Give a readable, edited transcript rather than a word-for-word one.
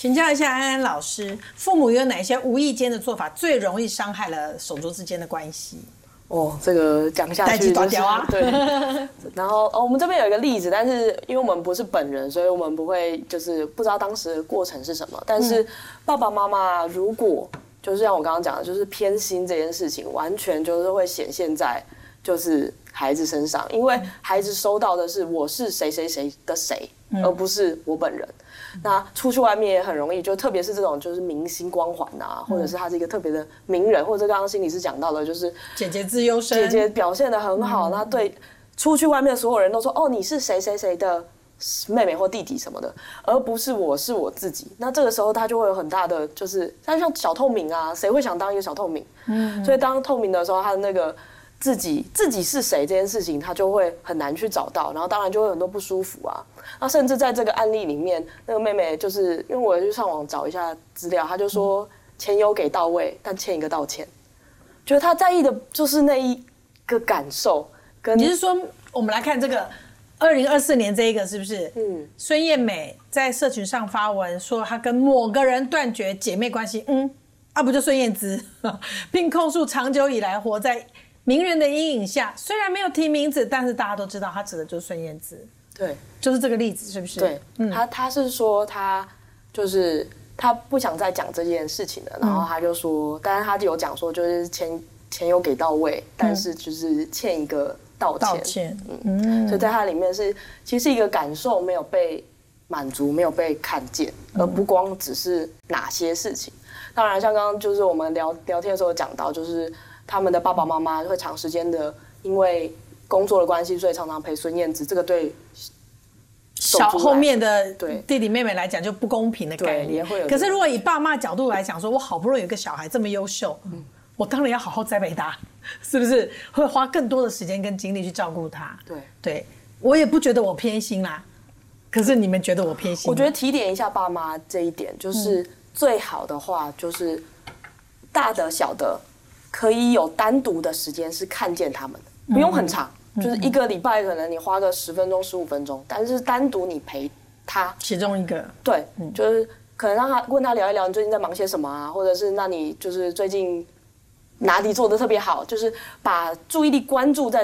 请教一下安安老师，父母有哪些无意间的做法最容易伤害了手足之间的关系？ 这个讲下去就是对。然后我们这边有一个例子，但是因为我们不是本人，所以我们不会就是不知道当时的过程是什么。但是爸爸妈妈如果就是像我刚刚讲的，就是偏心这件事情，完全就是会显现在就是孩子身上，因为孩子收到的是我是谁谁谁的谁，而不是我本人。那出去外面也很容易，就特别是这种就是明星光环啊，或者是他是一个特别的名人，或者刚刚心理师讲到的，就是姐姐自优生， 姐姐表现得很好，那对出去外面所有人都说你是谁谁谁的妹妹或弟弟什么的，而不是我是我自己。那这个时候他就会有很大的就是他像小透明啊，谁会想当一个小透明？所以当透明的时候，他的那个自己是谁这件事情，他就会很难去找到，然后当然就会有很多不舒服啊。那甚至在这个案例里面，那个妹妹就是因为我去上网找一下资料，她就说钱有给到位，但欠一个道歉。觉得她在意的就是那一个感受。 你是说我们来看这个2024年这一个是不是？孙燕美在社群上发文说她跟某个人断绝姐妹关系，不就孙燕姿，并控诉长久以来活在名人的阴影下，虽然没有提名字，但是大家都知道她指的就是孙燕姿。 对， 就是这个例子，是不是？ 对，他是说他就是他不想再讲这件事情了，然后他就说，当然他就有讲说，就是钱有给到位，但是就是欠一个道歉。所以在他里面是其实一个感受没有被满足，没有被看见，而不光只是哪些事情。当然，像刚刚就是我们聊天的时候讲到，就是他们的爸爸妈妈会长时间的因为工作的关系，所以常常陪孙燕姿，这个对后面的弟弟妹妹来讲就不公平的概念。可是如果以爸妈角度来讲，说我好不容易有个小孩这么优秀，我当然要好好栽培他，是不是？会花更多的时间跟精力去照顾他。对，我也不觉得我偏心啦。可是你们觉得我偏心？ 我觉得提点一下爸妈这一点，就是最好的话就是大的小的可以有单独的时间是看见他们的，不用很长。就是一个礼拜可能你花个10分钟、15分钟，但是单独你陪他其中一个， 对，就是可能让他问他聊一聊你最近在忙些什么啊，或者是那你就是最近哪里做得特别好，就是把注意力关注在